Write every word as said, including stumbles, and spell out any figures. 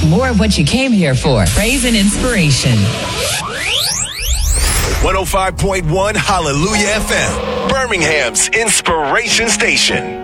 More of what you came here for. Praise and inspiration. one oh five point one Hallelujah F M, Birmingham's inspiration station.